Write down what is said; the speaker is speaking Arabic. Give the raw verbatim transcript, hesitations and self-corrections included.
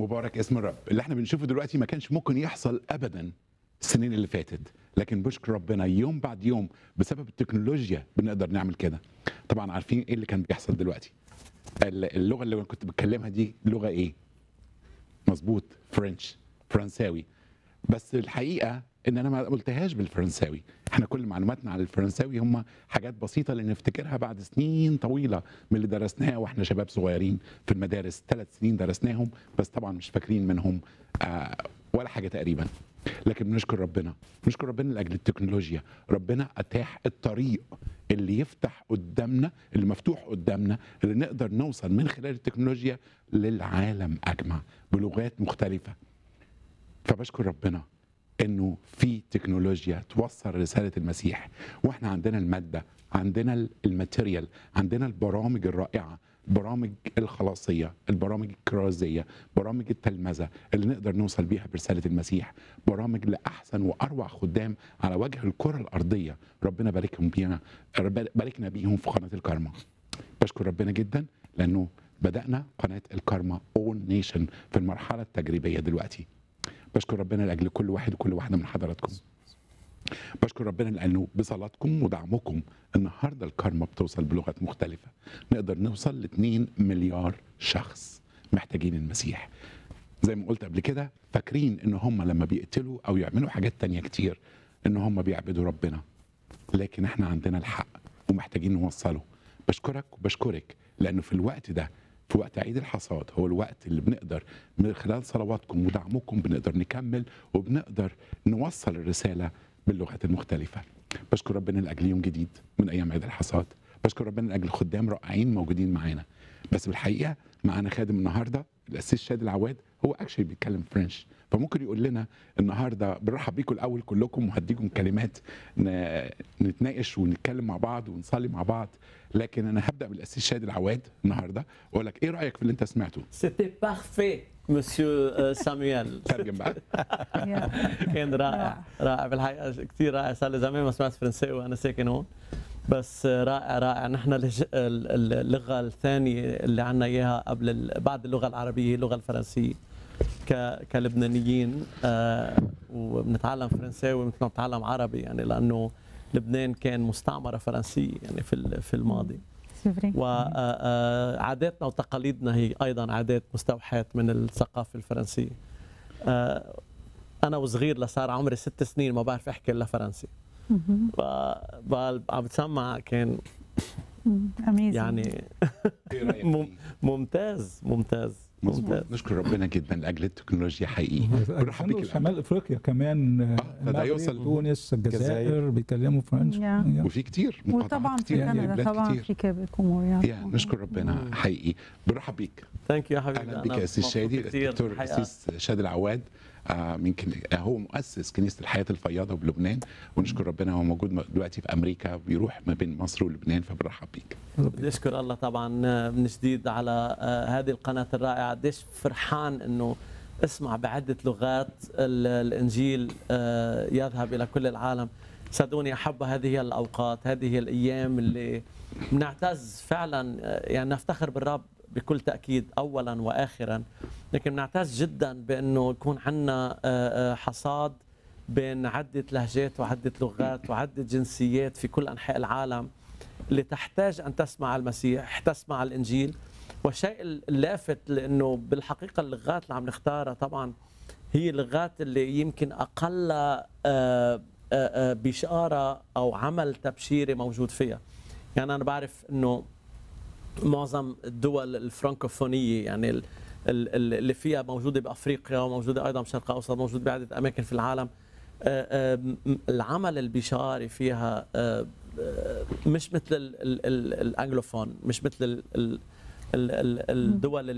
مبارك اسم الرب. اللي احنا بنشوفه دلوقتي ما كانش ممكن يحصل ابدا السنين اللي فاتت، لكن بشكر ربنا يوم بعد يوم بسبب التكنولوجيا بنقدر نعمل كده. طبعا عارفين ايه اللي كان بيحصل دلوقتي. اللغه اللي كنت بتكلمها دي لغه ايه؟ مظبوط، فرنش، فرنساوي. بس الحقيقه ان انا ما قلتهاش بالفرنساوي. احنا كل معلوماتنا عن الفرنساوي هم حاجات بسيطه اللي نفتكرها بعد سنين طويله من اللي درسناها واحنا شباب صغيرين في المدارس. ثلاث سنين درسناهم بس طبعا مش فاكرين منهم آه ولا حاجه تقريبا. لكن بنشكر ربنا، بنشكر ربنا لاجل التكنولوجيا. ربنا اتاح الطريق اللي يفتح قدامنا، اللي مفتوح قدامنا، اللي نقدر نوصل من خلال التكنولوجيا للعالم اجمع بلغات مختلفه. فبشكر ربنا انه في تكنولوجيا توصل رساله المسيح، واحنا عندنا الماده، عندنا الماتيريال، عندنا البرامج الرائعه، برامج الخلاصيه، البرامج الكرازيه، برامج التلمذه اللي نقدر نوصل بيها برساله المسيح، برامج لاحسن واروع خدام على وجه الكره الارضيه. ربنا باركهم بينا، باركنا بيهم في قناه الكارما. بشكر ربنا جدا لانه بدانا قناه الكارما اون نيشن في المرحله التجريبيه دلوقتي. بشكر ربنا لاجل كل واحد وكل واحده من حضراتكم. بشكر ربنا لانه بصلاتكم ودعمكم النهارده الكارما بتوصل بلغات مختلفه. نقدر نوصل ل اتنين مليار شخص محتاجين المسيح. زي ما قلت قبل كده، فاكرين ان هم لما بيقتلوا او يعملوا حاجات تانية كتير ان هم بيعبدوا ربنا، لكن احنا عندنا الحق ومحتاجين نوصله. بشكرك وبشكرك لانه في الوقت ده، في وقت عيد الحصاد، هو الوقت اللي بنقدر من خلال صلواتكم ودعمكم بنقدر نكمل وبنقدر نوصل الرسالة باللغات المختلفة. بشكر ربنا لأجل يوم جديد من أيام عيد الحصاد. بشكر ربنا لأجل خدام رائعين موجودين معانا. بس بالحقيقة معانا خادم النهاردة الأسيس شادي العواد، هو اكشلي بيتكلم فرنش، فممكن يقول لنا النهارده. بنرحب بيكم الاول كلكم وهديكم كلمات نتناقش ونتكلم مع بعض ونصلي مع بعض. لكن انا هبدا بالاسيس شادي العواد النهارده واقول لك ايه رايك في اللي انت سمعته. C'était parfait مسيو سامويل. ترجم بقى. كان رائع رائع بالحقيقه، كثير رائع. صار لي زمان ما سمعت فرنساوي وانا ساكن هون، بس رائع رائع. نحن اللغه الثانيه اللي عندنا اياها قبل بعد اللغه العربيه هي اللغه الفرنسيه كلبنانيين، آه وبنتعلم فرنساوي مثل ما بنتعلم عربي، يعني لانه لبنان كان مستعمره فرنسيه يعني في في الماضي. وعاداتنا وتقاليدنا هي ايضا عادات مستوحاه من الثقافه الفرنسيه. آه انا وصغير لصار عمري ست سنين ما بعرف احكي الا فرنسي. عم بتسمع كان يعني ممتاز ممتاز مظبوط. نشكر ربنا جدا لاجل التكنولوجيا حقيقي. برحب بيك. شمال افريقيا كمان، آه يوصل تونس، الجزائر بيتكلموا فرنش، وفي كتير وطبعا في كندا طبعا في كومور يعني. نشكر ربنا حقيقي. برحب بيك. ثانك يو يا حبيبي. اهلا بك يا اسيس شادي، الدكتور الاسيس شادي العواد. آه من هو مؤسس كنيسه الحياه الفياضه بلبنان، ونشكر ربنا هو موجود دلوقتي في امريكا بيروح ما بين مصر ولبنان. فبرحب بيك. نشكر الله طبعا من جديد على آه هذه القناه الرائعه. قديش فرحان انه اسمع بعده لغات الانجيل آه يذهب الى كل العالم. صدقوني احب هذه هي الاوقات، هذه هي الايام اللي بنعتز فعلا، يعني نفتخر بالرب بكل تأكيد أولا وآخرا، لكن نعتز جدا بأنه يكون عندنا حصاد بين عدة لهجات وعدة لغات وعدة جنسيات في كل أنحاء العالم اللي تحتاج أن تسمع المسيح، تسمع الإنجيل. والشيء اللافت لأنه بالحقيقة اللغات اللي عم نختارها طبعا هي اللغات اللي يمكن أقل بشارة أو عمل تبشيري موجود فيها. يعني أنا بعرف أنه معظم الدول الفرنكوفونية يعني اللي فيها موجودة بأفريقيا وموجودة أيضا بالشرق الأوسط، موجودة بعدة أماكن في العالم، العمل البشاري فيها مش مثل الأنجلوفون، مش مثل الدول